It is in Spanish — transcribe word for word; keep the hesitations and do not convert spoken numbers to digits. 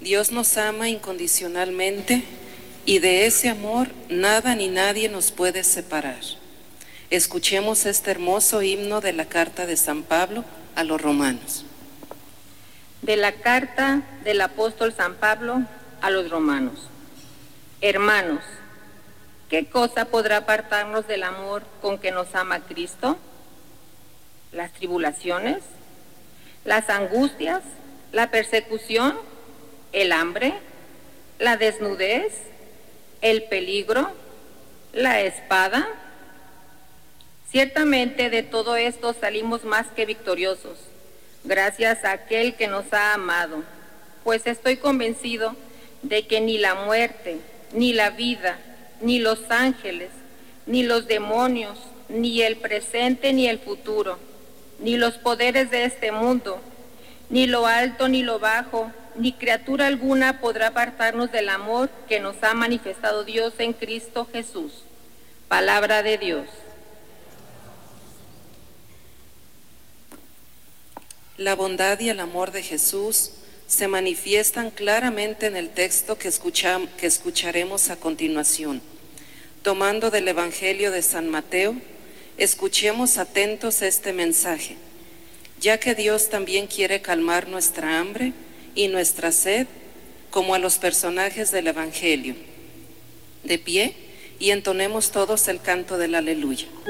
Dios nos ama incondicionalmente y de ese amor nada ni nadie nos puede separar. Escuchemos este hermoso himno de la carta de San Pablo a los romanos. De la carta del apóstol San Pablo a los romanos. Hermanos, ¿qué cosa podrá apartarnos del amor con que nos ama Cristo? ¿Las tribulaciones? ¿Las angustias? ¿La persecución? ¿El hambre? ¿La desnudez? ¿El peligro? ¿La espada? Ciertamente de todo esto salimos más que victoriosos, gracias a aquel que nos ha amado, pues estoy convencido de que ni la muerte, ni la vida, ni los ángeles, ni los demonios, ni el presente ni el futuro, ni los poderes de este mundo, ni lo alto ni lo bajo, ni criatura alguna podrá apartarnos del amor que nos ha manifestado Dios en Cristo Jesús. Palabra de Dios. La bondad y el amor de Jesús se manifiestan claramente en el texto que, escucham- que escucharemos a continuación. Tomando del Evangelio de San Mateo, escuchemos atentos este mensaje, ya que Dios también quiere calmar nuestra hambre y nuestra sed, como a los personajes del Evangelio. De pie, y entonemos todos el canto del Aleluya.